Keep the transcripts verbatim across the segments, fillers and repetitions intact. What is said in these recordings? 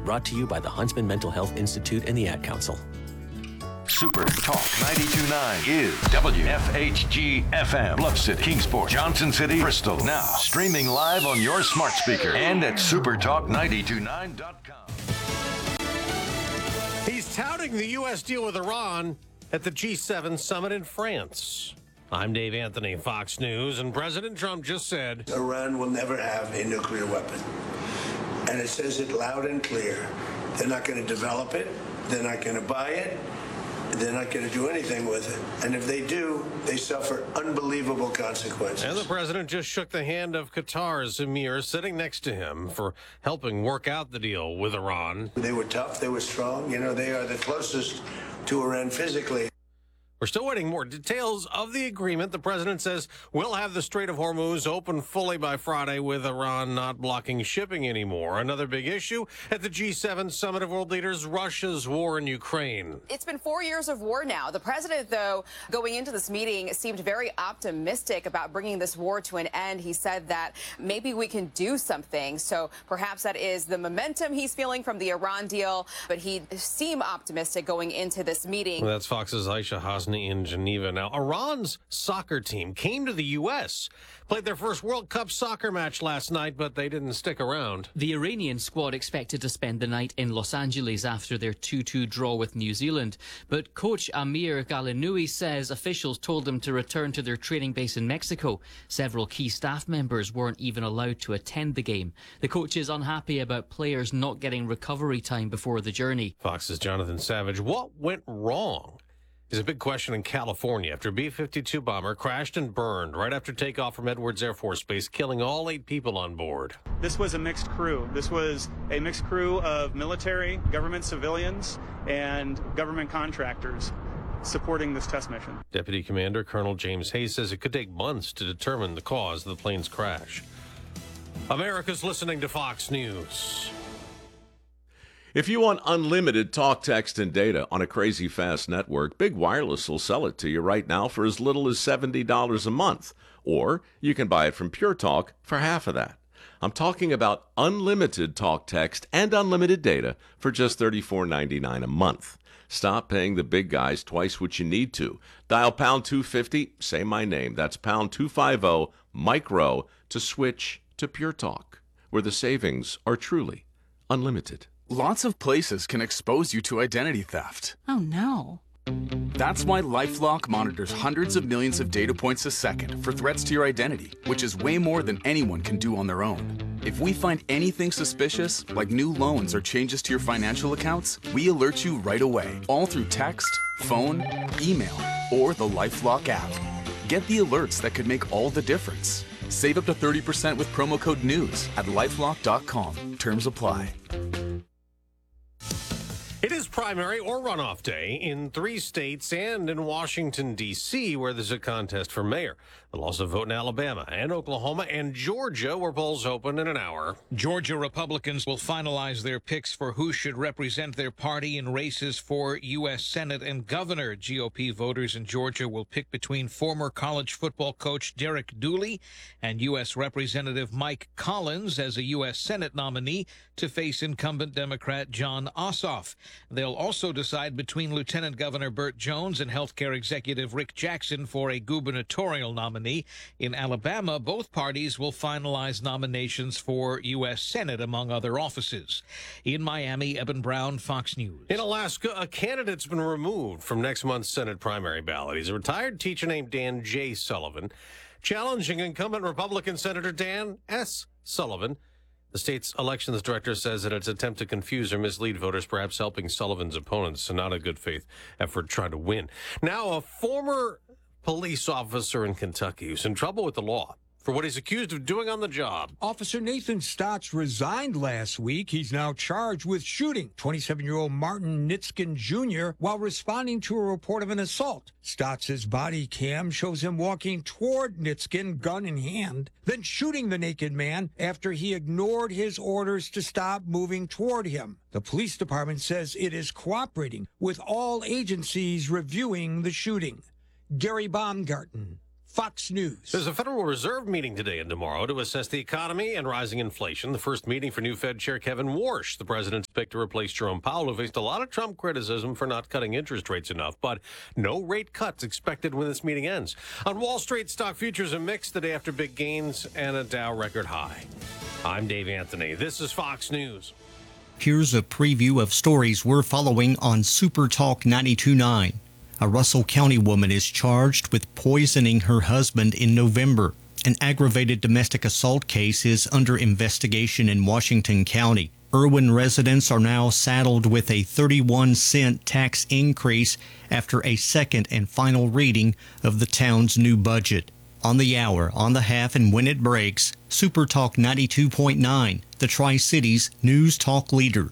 Brought to you by the Huntsman Mental Health Institute and the Ad Council. Super Talk ninety-two point nine is W F H G F M, Bluff City, Kingsport, Johnson City, Bristol. Now streaming live on your smart speaker and at super talk nine two nine dot com. He's touting the U S deal with Iran at the G seven summit in France. I'm Dave Anthony, Fox News, and President Trump just said Iran will never have a nuclear weapon. And it says it loud and clear. They're not going to develop it. They're not going to buy it. They're not going to do anything with it. And if they do, they suffer unbelievable consequences. And the president just shook the hand of Qatar's emir sitting next to him for helping work out the deal with Iran. They were tough. They were strong. You know, they are the closest to Iran physically. We're still waiting more details of the agreement. The president says we'll have the Strait of Hormuz open fully by Friday with Iran not blocking shipping anymore. Another big issue at the G seven summit of world leaders, Russia's war in Ukraine. It's been four years of war now. The president, though, going into this meeting, seemed very optimistic about bringing this war to an end. He said that maybe we can do something. So perhaps that is the momentum he's feeling from the Iran deal. But he seemed optimistic going into this meeting. Well, that's Fox's Aisha Hasni in Geneva. Now, Iran's soccer team came to the U S, played their first World Cup soccer match last night, but they didn't stick around. The Iranian squad expected to spend the night in Los Angeles after their two two draw with New Zealand. But coach Amir Galinoui says officials told them to return to their training base in Mexico. Several key staff members weren't even allowed to attend the game. The coach is unhappy about players not getting recovery time before the journey. Fox's Jonathan Savage. What went wrong is a big question in California after a B fifty-two bomber crashed and burned right after takeoff from Edwards Air Force Base, killing all eight people on board. This was a mixed crew. This was a mixed crew of military, government civilians, and government contractors supporting this test mission. Deputy Commander Colonel James Hayes says it could take months to determine the cause of the plane's crash. America's listening to Fox News. If you want unlimited talk, text, and data on a crazy fast network, Big Wireless will sell it to you right now for as little as seventy dollars a month. Or you can buy it from Pure Talk for half of that. I'm talking about unlimited talk, text, and unlimited data for just thirty-four ninety-nine a month. Stop paying the big guys twice what you need to. Dial pound two fifty, say my name. That's pound two fifty, micro, to switch to Pure Talk, where the savings are truly unlimited. Lots of places can expose you to identity theft. Oh, no. That's why LifeLock monitors hundreds of millions of data points a second for threats to your identity, which is way more than anyone can do on their own. If we find anything suspicious, like new loans or changes to your financial accounts, we alert you right away, all through text, phone, email, or the LifeLock app. Get the alerts that could make all the difference. Save up to thirty percent with promo code NEWS at lifelock dot com. Terms apply. It is primary or runoff day in three states and in Washington, D C, where there's a contest for mayor. They'll also vote in Alabama and Oklahoma and Georgia, where polls open in an hour. Georgia Republicans will finalize their picks for who should represent their party in races for U S Senate and governor. G O P voters in Georgia will pick between former college football coach Derek Dooley and U S Representative Mike Collins as a U S Senate nominee to face incumbent Democrat Jon Ossoff. They'll also decide between Lieutenant Governor Burt Jones and healthcare executive Rick Jackson for a gubernatorial nominee. In Alabama, both parties will finalize nominations for U S Senate, among other offices. In Miami, Eben Brown, Fox News. In Alaska, a candidate's been removed from next month's Senate primary ballot. He's a retired teacher named Dan J. Sullivan, challenging incumbent Republican Senator Dan S. Sullivan. The state's elections director says that it's an attempt to confuse or mislead voters, perhaps helping Sullivan's opponents, so not a good faith effort trying to win. Now, a former police officer in Kentucky who's in trouble with the law for what he's accused of doing on the job. Officer Nathan Stotts resigned last week. He's now charged with shooting twenty-seven-year-old Martin Nitskin Junior while responding to a report of an assault. Stotts' body cam shows him walking toward Nitskin, gun in hand, then shooting the naked man after he ignored his orders to stop moving toward him. The police department says it is cooperating with all agencies reviewing the shooting. Gary Baumgarten, Fox News. There's a Federal Reserve meeting today and tomorrow to assess the economy and rising inflation. The first meeting for new Fed Chair Kevin Warsh, the president's pick to replace Jerome Powell, who faced a lot of Trump criticism for not cutting interest rates enough. But no rate cuts expected when this meeting ends. On Wall Street, stock futures are mixed the day after big gains and a Dow record high. I'm Dave Anthony. This is Fox News. Here's a preview of stories we're following on Super Talk ninety-two point nine. A Russell County woman is charged with poisoning her husband in November. An aggravated domestic assault case is under investigation in Washington County. Irwin residents are now saddled with a thirty-one cent tax increase after a second and final reading of the town's new budget. On the hour, on the half, and when it breaks, Super Talk ninety-two point nine, the Tri-Cities news talk leader.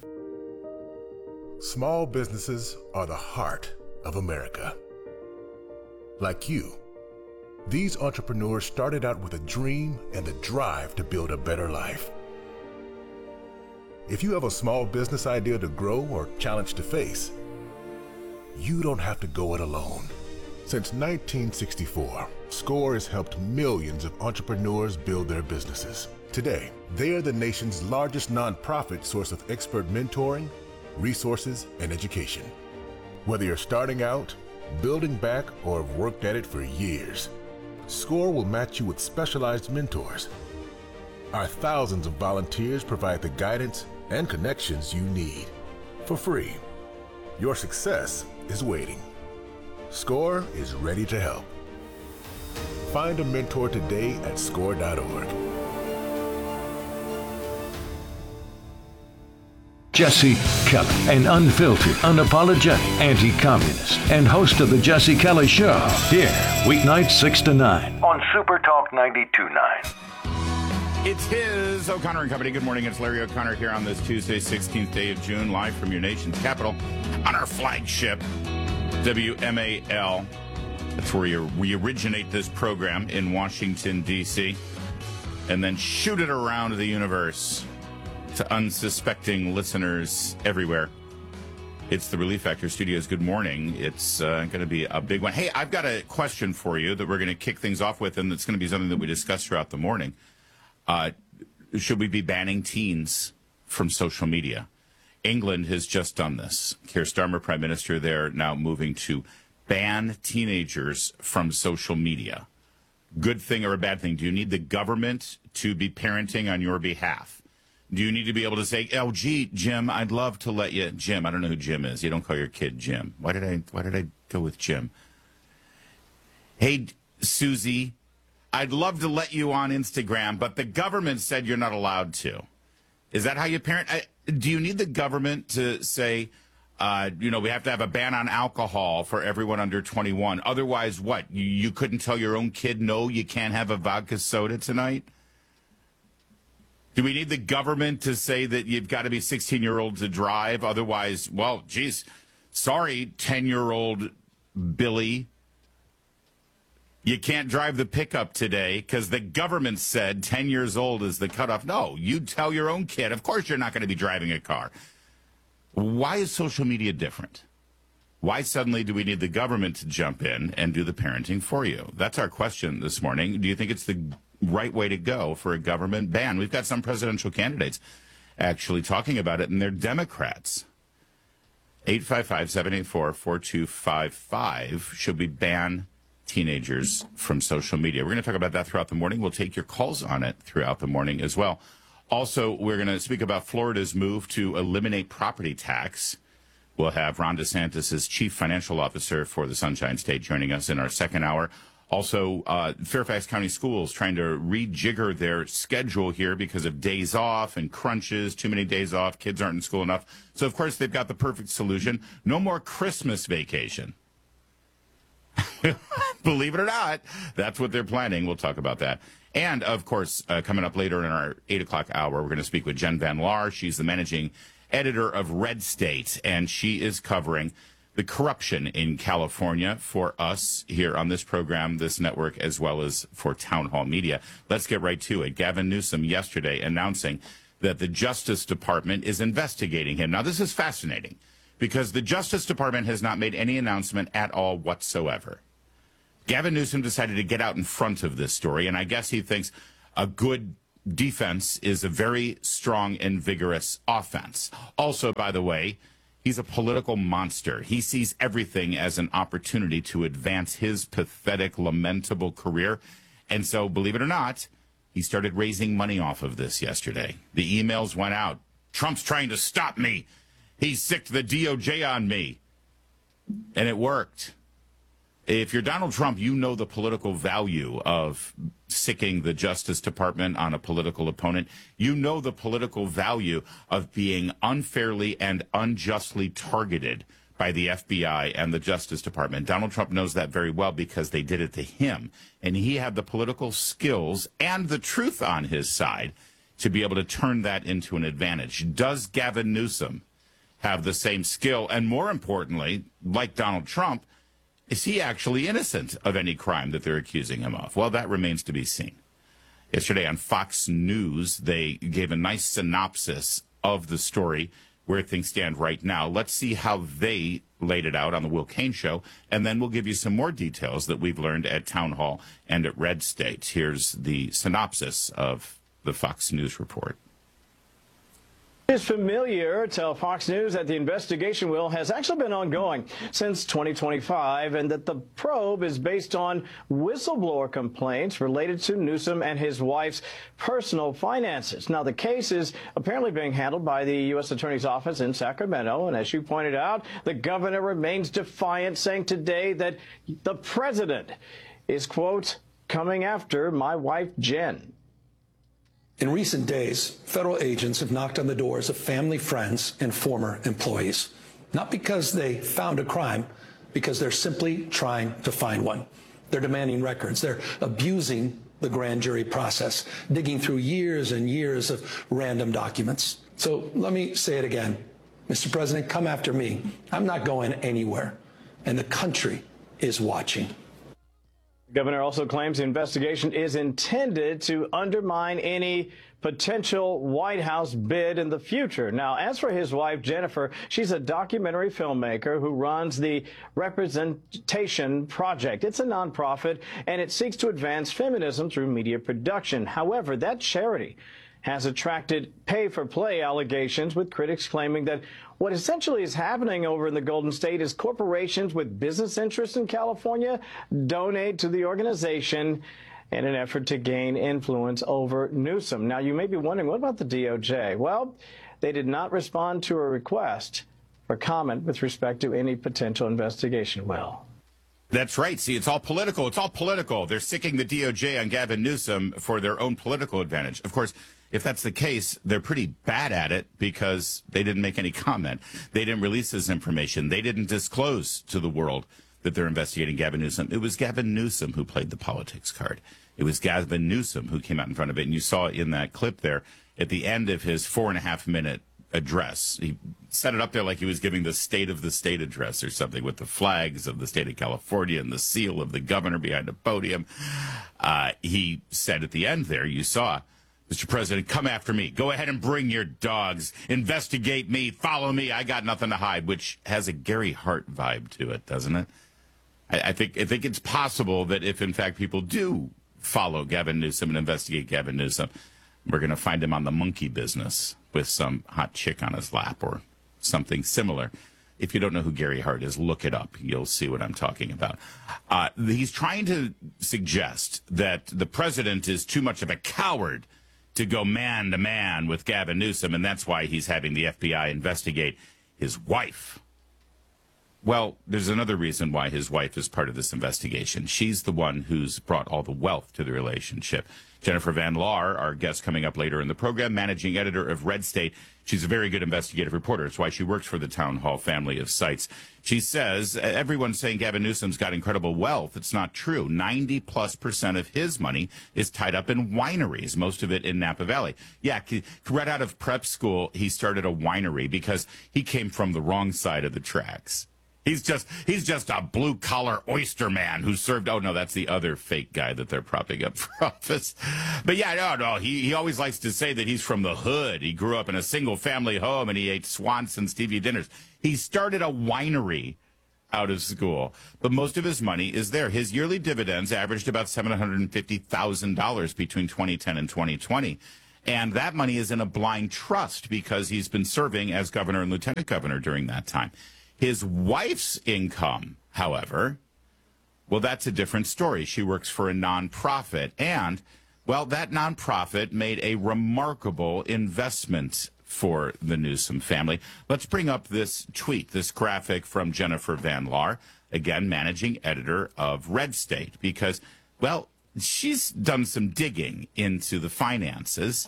Small businesses are the heart of America. Like you, these entrepreneurs started out with a dream and the drive to build a better life. If you have a small business idea to grow or challenge to face, you don't have to go it alone. Since nineteen sixty-four, SCORE has helped millions of entrepreneurs build their businesses. Today, they are the nation's largest nonprofit source of expert mentoring, resources, and education. Whether you're starting out, building back, or have worked at it for years, SCORE will match you with specialized mentors. Our thousands of volunteers provide the guidance and connections you need for free. Your success is waiting. SCORE is ready to help. Find a mentor today at score dot org. Jesse Kelly, an unfiltered, unapologetic anti-communist, and host of the Jesse Kelly Show. Here, weeknights six to nine on Super Talk ninety-two point nine. It's his O'Connor and Company. Good morning. It's Larry O'Connor here on this Tuesday, sixteenth day of June, live from your nation's capital on our flagship, W M A L. That's where we, we originate this program in Washington, D C, and then shoot it around the universe to unsuspecting listeners everywhere. It's the Relief Factor Studios. Good morning. It's uh, going to be a big one. Hey, I've got a question for you that we're going to kick things off with, and it's going to be something that we discuss throughout the morning. Uh, should we be banning teens from social media? England has just done this. Keir Starmer, Prime Minister there, now moving to ban teenagers from social media. Good thing or a bad thing? Do you need the government to be parenting on your behalf? Do you need to be able to say, oh, gee, Jim, I'd love to let you... Jim, I don't know who Jim is. You don't call your kid Jim. Why did I, why did I go with Jim? Hey, Susie, I'd love to let you on Instagram, but the government said you're not allowed to. Is that how you parent? I, do you need the government to say, uh, you know, we have to have a ban on alcohol for everyone under twenty-one? Otherwise, what? You, you couldn't tell your own kid, no, you can't have a vodka soda tonight? Do we need the government to say that you've got to be sixteen-year-old to drive? Otherwise, well, geez, sorry, ten-year-old Billy, you can't drive the pickup today because the government said ten years old is the cutoff. No, you tell your own kid, of course you're not going to be driving a car. Why is social media different? Why suddenly do we need the government to jump in and do the parenting for you? That's our question this morning. Do you think it's the right way to go for a government ban? We've got some presidential candidates actually talking about it, and they're Democrats. eight five five, seven eight four, four two five five. Should we ban teenagers from social media? We're going to talk about that throughout the morning. We'll take your calls on it throughout the morning as well. Also, we're going to speak about Florida's move to eliminate property tax. We'll have Ron DeSantis' chief financial officer for the Sunshine State joining us in our second hour. Also, uh, Fairfax County Schools trying to rejigger their schedule here because of days off and crunches, too many days off, kids aren't in school enough. So, of course, they've got the perfect solution. No more Christmas vacation. Believe it or not, that's what they're planning. We'll talk about that. And, of course, uh, coming up later in our eight o'clock hour, we're going to speak with Jen Van Laar. She's the managing editor of Red State, and she is covering the corruption in California for us here on this program, this network, as well as for Town Hall Media. Let's get right to it. Gavin Newsom yesterday announcing that the Justice Department is investigating him. Now, this is fascinating because the Justice Department has not made any announcement at all whatsoever. Gavin Newsom decided to get out in front of this story, and I guess he thinks a good defense is a very strong and vigorous offense. Also, by the way, he's a political monster. He sees everything as an opportunity to advance his pathetic, lamentable career. And so, believe it or not, he started raising money off of this yesterday. The emails went out. Trump's trying to stop me. He sicked the D O J on me. And it worked. If you're Donald Trump, you know the political value of sicking the Justice Department on a political opponent. You know the political value of being unfairly and unjustly targeted by the F B I and the Justice Department. Donald Trump knows that very well because they did it to him. And he had the political skills and the truth on his side to be able to turn that into an advantage. Does Gavin Newsom have the same skill? And more importantly, like Donald Trump, is he actually innocent of any crime that they're accusing him of? Well, that remains to be seen. Yesterday on Fox News, they gave a nice synopsis of the story, where things stand right now. Let's see how they laid it out on the Will Cain Show, and then we'll give you some more details that we've learned at Town Hall and at Red State. Here's the synopsis of the Fox News report. It is familiar to Fox News that the investigation, Will, has actually been ongoing since twenty twenty-five, and that the probe is based on whistleblower complaints related to Newsom and his wife's personal finances. Now, the case is apparently being handled by the U S Attorney's Office in Sacramento, and as you pointed out, the governor remains defiant, saying today that the president is, quote, coming after my wife, Jen. In recent days, federal agents have knocked on the doors of family, friends, and former employees, not because they found a crime, because they're simply trying to find one. They're demanding records. They're abusing the grand jury process, digging through years and years of random documents. So let me say it again. Mister President, come after me. I'm not going anywhere, and the country is watching. The governor also claims the investigation is intended to undermine any potential White House bid in the future. Now, as for his wife, Jennifer, she's a documentary filmmaker who runs the Representation Project. It's a nonprofit, and it seeks to advance feminism through media production. However, that charity has attracted pay-for-play allegations, with critics claiming that what essentially is happening over in the Golden State is corporations with business interests in California donate to the organization in an effort to gain influence over Newsom. Now, you may be wondering, what about the D O J? Well, they did not respond to a request for comment with respect to any potential investigation. Well, that's right. See, it's all political. It's all political. They're sicking the D O J on Gavin Newsom for their own political advantage. Of course, if that's the case, they're pretty bad at it because they didn't make any comment. They didn't release this information. They didn't disclose to the world that they're investigating Gavin Newsom. It was Gavin Newsom who played the politics card. It was Gavin Newsom who came out in front of it. And you saw in that clip there at the end of his four and a half minute address, he set it up there like he was giving the State of the State address or something, with the flags of the state of California and the seal of the governor behind a podium. Uh, he said at the end there, you saw, Mister President, come after me. Go ahead and bring your dogs. Investigate me. Follow me. I got nothing to hide, which has a Gary Hart vibe to it, doesn't it? I, I think I think it's possible that if, in fact, people do follow Gavin Newsom and investigate Gavin Newsom, we're going to find him on the monkey business with some hot chick on his lap or something similar. If you don't know who Gary Hart is, look it up. You'll see what I'm talking about. Uh, he's trying to suggest that the president is too much of a coward to go man to man with Gavin Newsom, and that's why he's having the F B I investigate his wife. Well, there's another reason why his wife is part of this investigation. She's the one who's brought all the wealth to the relationship. Jennifer Van Laar, our guest coming up later in the program, managing editor of Red State. She's a very good investigative reporter. It's why she works for the Town Hall family of sites. She says, everyone's saying Gavin Newsom's got incredible wealth. It's not true. ninety plus percent of his money is tied up in wineries, most of it in Napa Valley. Yeah, right out of prep school, he started a winery because he came from the wrong side of the tracks. He's just he's just a blue-collar oyster man who served... Oh, no, that's the other fake guy that they're propping up for office. But, yeah, no, no, he, he always likes to say that he's from the hood. He grew up in a single-family home, and he ate Swanson's T V dinners. He started a winery out of school. But most of his money is there. His yearly dividends averaged about seven hundred fifty thousand dollars between twenty ten and twenty twenty. And that money is in a blind trust because he's been serving as governor and lieutenant governor during that time. His wife's income, however, well, that's a different story. She works for a nonprofit. And, well, that nonprofit made a remarkable investment for the Newsom family. Let's bring up this tweet, this graphic from Jennifer Van Laar, again, managing editor of Red State, because, well, she's done some digging into the finances.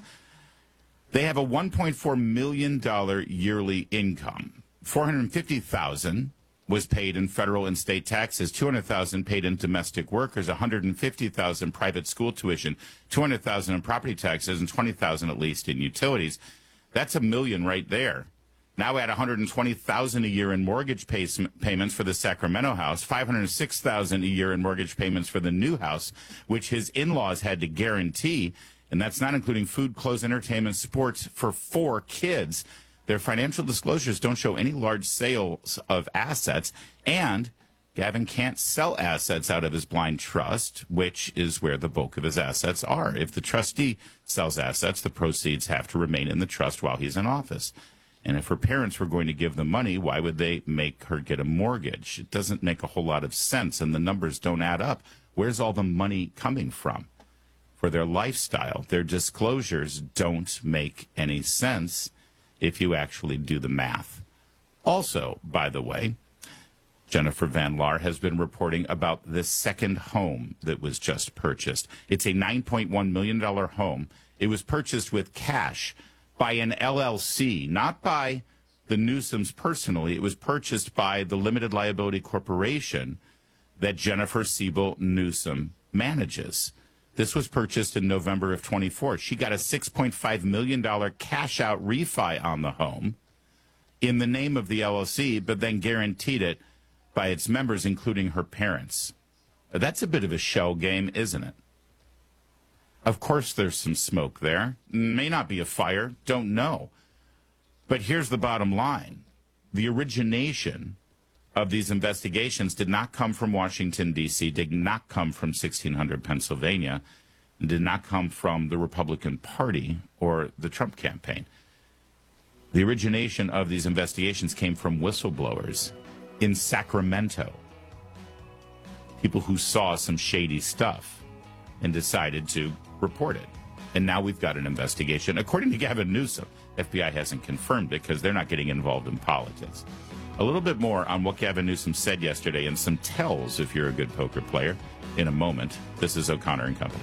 They have a one point four million dollars yearly income. four hundred fifty thousand dollars was paid in federal and state taxes, two hundred thousand dollars paid in domestic workers, one hundred fifty thousand dollars private school tuition, two hundred thousand dollars in property taxes, and twenty thousand dollars at least in utilities. That's a million right there. Now add one hundred twenty thousand dollars a year in mortgage pay- payments for the Sacramento house, five hundred six thousand dollars a year in mortgage payments for the new house, which his in-laws had to guarantee, and that's not including food, clothes, entertainment, sports for four kids. Their financial disclosures don't show any large sales of assets, and Gavin can't sell assets out of his blind trust, which is where the bulk of his assets are. If the trustee sells assets, the proceeds have to remain in the trust while he's in office. And if her parents were going to give the money, why would they make her get a mortgage? It doesn't make a whole lot of sense, and the numbers don't add up. Where's all the money coming from? For their lifestyle, their disclosures don't make any sense if you actually do the math. Also, by the way, Jennifer Van Laar has been reporting about this second home that was just purchased. It's a nine point one million dollars home. It was purchased with cash by an L L C, not by the Newsoms personally. It was purchased by the limited liability corporation that Jennifer Siebel Newsom manages. This was purchased in November of twenty-four. She got a six point five million dollars cash out refi on the home in the name of the L L C, but then guaranteed it by its members, including her parents. That's a bit of a shell game, isn't it? Of course there's some smoke there. May not be a fire, don't know. But here's the bottom line. The origination of these investigations did not come from Washington, D C, did not come from sixteen hundred Pennsylvania, did not come from the Republican Party or the Trump campaign. The origination of these investigations came from whistleblowers in Sacramento, people who saw some shady stuff and decided to report it. And now we've got an investigation. According to Gavin Newsom, F B I hasn't confirmed it because they're not getting involved in politics. A little bit more on what Gavin Newsom said yesterday and some tells if you're a good poker player in a moment. This is O'Connor and Company.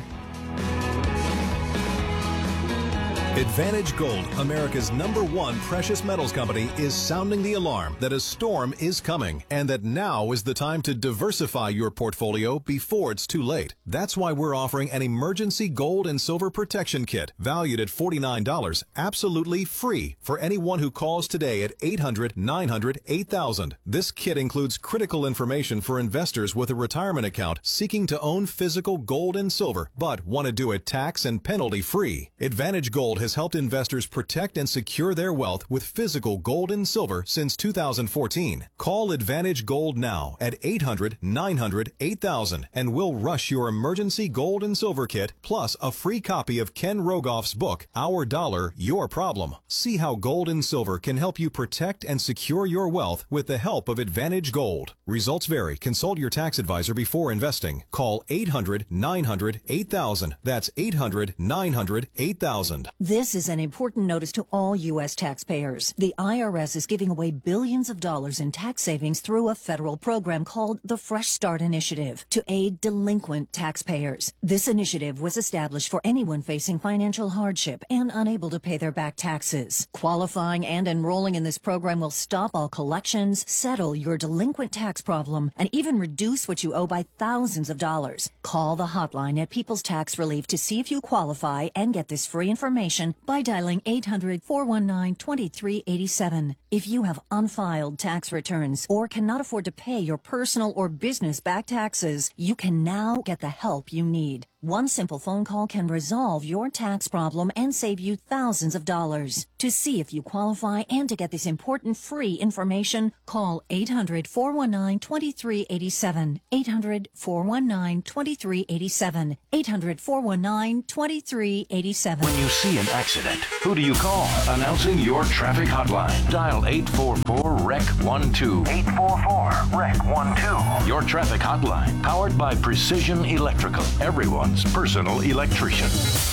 Advantage Gold, America's number one precious metals company, is sounding the alarm that a storm is coming and that now is the time to diversify your portfolio before it's too late. That's why we're offering an emergency gold and silver protection kit valued at forty-nine dollars, absolutely free for anyone who calls today at eight hundred, nine hundred, eight thousand. This kit includes critical information for investors with a retirement account seeking to own physical gold and silver but want to do it tax and penalty free. Advantage Gold has helped investors protect and secure their wealth with physical gold and silver since two thousand fourteen. Call Advantage Gold now at eight hundred, nine hundred, eight thousand and we'll rush your emergency gold and silver kit plus a free copy of Ken Rogoff's book, Our Dollar, Your Problem. See how gold and silver can help you protect and secure your wealth with the help of Advantage Gold. Results vary. Consult your tax advisor before investing. Call eight hundred, nine hundred, eight thousand. That's eight hundred, nine hundred, eight thousand. This is an important notice to all U S taxpayers. The I R S is giving away billions of dollars in tax savings through a federal program called the Fresh Start Initiative to aid delinquent taxpayers. This initiative was established for anyone facing financial hardship and unable to pay their back taxes. Qualifying and enrolling in this program will stop all collections, settle your delinquent tax problem, and even reduce what you owe by thousands of dollars. Call the hotline at People's Tax Relief to see if you qualify and get this free information by dialing eight hundred, four one nine, two three eight seven. If you have unfiled tax returns or cannot afford to pay your personal or business back taxes, you can now get the help you need. One simple phone call can resolve your tax problem and save you thousands of dollars. To see if you qualify and to get this important free information, call eight hundred, four one nine, two three eight seven. eight hundred, four one nine, two three eight seven. eight hundred, four one nine, two three eight seven. When you see an accident, who do you call? Announcing your traffic hotline. Dial eight four four, R E C one two. eight four four, R E C one two. Your traffic hotline, powered by Precision Electrical. Everyone's personal electrician.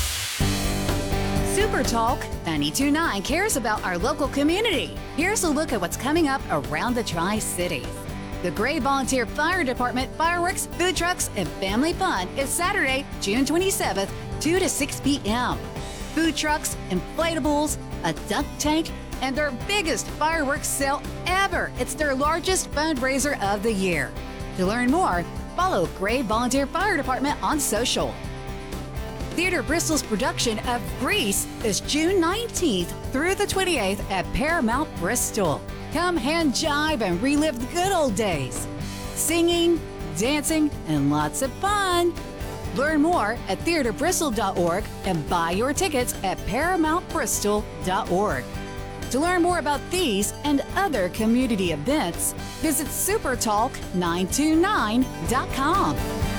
Super Talk ninety-two point nine cares about our local community. Here's a look at what's coming up around the Tri-Cities. The Gray Volunteer Fire Department Fireworks, Food Trucks, and Family Fun is Saturday, June twenty-seventh, two to six p.m. Food trucks, inflatables, a dunk tank, and their biggest fireworks sale ever. It's their largest fundraiser of the year. To learn more, follow Gray Volunteer Fire Department on social. Theater Bristol's production of Grease is June nineteenth through the twenty-eighth at Paramount Bristol. Come hand jive and relive the good old days. Singing, dancing, and lots of fun. Learn more at theater bristol dot org and buy your tickets at paramount bristol dot org. To learn more about these and other community events, visit super talk nine two nine dot com.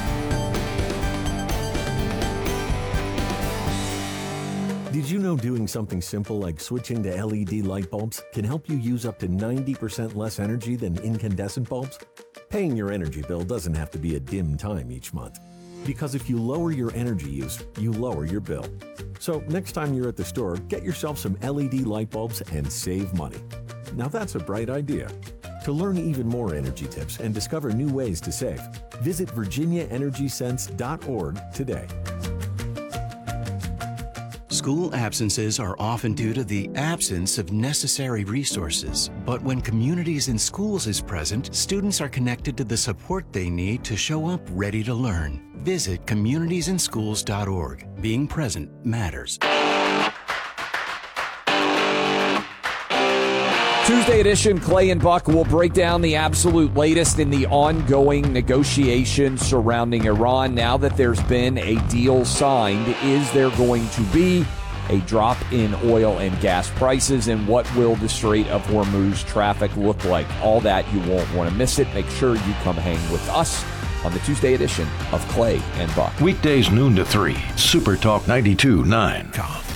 Did you know doing something simple like switching to L E D light bulbs can help you use up to ninety percent less energy than incandescent bulbs? Paying your energy bill doesn't have to be a dim time each month. Because if you lower your energy use, you lower your bill. So next time you're at the store, get yourself some L E D light bulbs and save money. Now that's a bright idea. To learn even more energy tips and discover new ways to save, visit virginia energy sense dot org today. School absences are often due to the absence of necessary resources. But when Communities in Schools is present, students are connected to the support they need to show up ready to learn. Visit communities in schools dot org. Being present matters. Tuesday edition, Clay and Buck will break down the absolute latest in the ongoing negotiations surrounding Iran. Now that there's been a deal signed, is there going to be a drop in oil and gas prices, and what will the Strait of Hormuz traffic look like? All that, you won't want to miss it. Make sure you come hang with us on the Tuesday edition of Clay and Buck. Weekdays noon to three, Super Talk ninety-two point nine.